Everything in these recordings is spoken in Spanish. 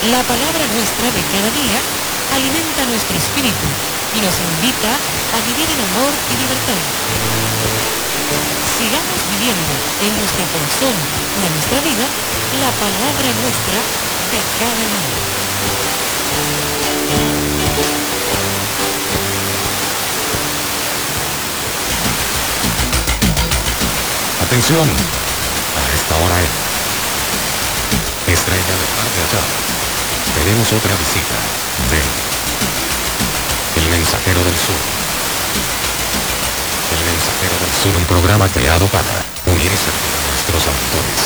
La palabra nuestra de cada día alimenta nuestro espíritu y nos invita a vivir en amor y libertad. Sigamos viviendo en nuestro corazón y en nuestra vida la palabra nuestra de cada día. Atención, a esta hora Estrella del Mar de Achao. Tenemos otra visita de El Mensajero del Sur. El Mensajero del Sur, un programa creado para unir y servir a nuestros auditores.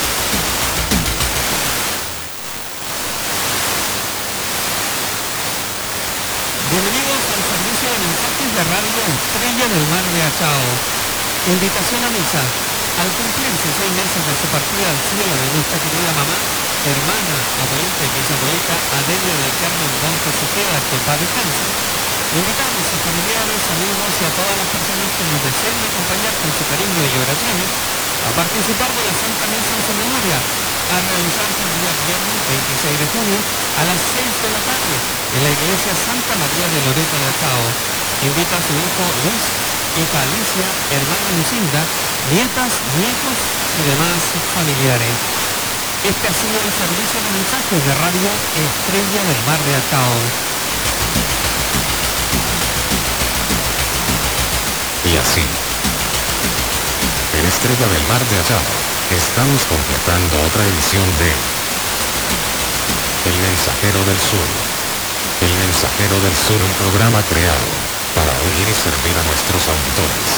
Bienvenidos al servicio de mensajes de radio Estrella del Mar de Achao. Invitación a misa. Al cumplirse 6 meses de su partida al cielo de nuestra querida mamá, hermana, abuelita y bisabuelita Adelia del Carmen Montes Ojeda, que en paz descanse, invitamos a familiares, amigos y a todas las personas que nos deseen acompañar con su cariño y oraciones a participar de la Santa Misa en su memoria, a realizarse el día viernes 26 de junio a las 6 de la tarde en la iglesia Santa María de Loreto de Achao. Invita a su hijo Luis, hija Alicia, hermana Lucinda, nietas, nietos y demás familiares. Este ha sido el servicio de mensajes de radio Estrella del Mar de Achao. Y así, en Estrella del Mar de Achao, estamos completando otra edición de El Mensajero del Sur. El Mensajero del Sur, un programa creado para unir y servir a nuestros auditores.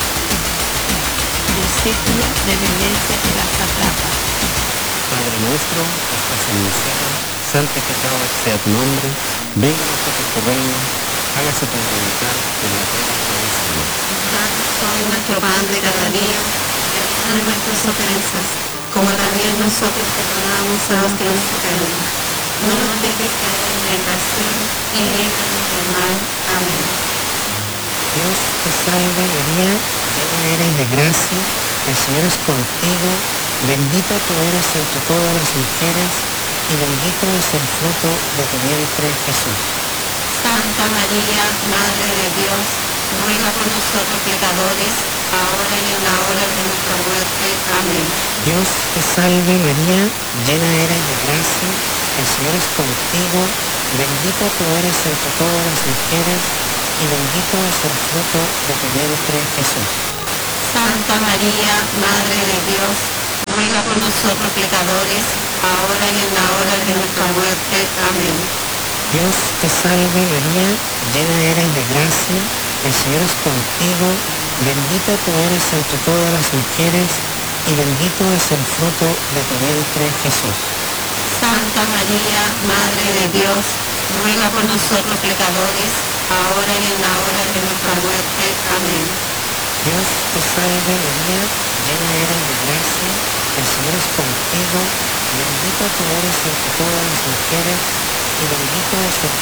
El círculo de violencia de la Zaplapa. Padre nuestro, que estás en el cielo, santificado sea tu nombre, venga a nosotros tu reino, hágase tu voluntad en la tierra como en el cielo. Danos hoy nuestro pan de cada día, perdona nuestras ofensas, como también nosotros perdonamos a los que nos ofenden. No nos dejes caer en tentación y líbranos del mal. Amén. Dios te salve María, llena eres de gracia, el Señor es contigo, bendita tú eres entre todas las mujeres, y bendito es el fruto de tu vientre Jesús. Santa María, Madre de Dios, ruega por nosotros pecadores, ahora y en la hora de nuestra muerte. Amén. Dios te salve María, llena eres de gracia, el Señor es contigo, bendita tú eres entre todas las mujeres, y bendito es el fruto de tu vientre Jesús. Santa María, Madre de Dios, ruega por nosotros pecadores, ahora y en la hora de nuestra muerte. Amén. Dios te salve María, llena eres de gracia, el Señor es contigo, bendita tú eres entre todas las mujeres, y bendito es el fruto de tu vientre Jesús. Santa María, Madre de Dios, ruega por nosotros pecadores, ahora y en la hora de nuestra muerte. Amén. Dios te salve María, llena eres de gracia, el Señor es contigo, bendita tú eres entre todas las mujeres, y bendito es el